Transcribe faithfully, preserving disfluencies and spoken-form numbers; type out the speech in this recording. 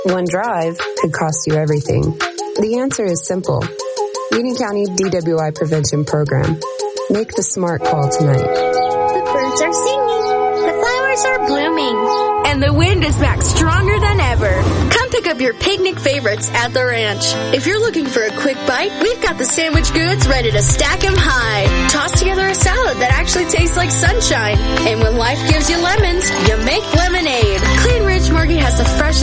One drive could cost you everything. The answer is simple. Union County D W I Prevention Program. Make the smart call tonight. The birds are singing. The flowers are blooming. And the wind is back stronger than ever. Come pick up your picnic favorites at the ranch. If you're looking for a quick bite, we've got the sandwich goods ready to stack 'em high. Toss together a salad that actually tastes like sunshine. And when life gives you lemons, you make lemonade. Clean Ridge Market has the freshest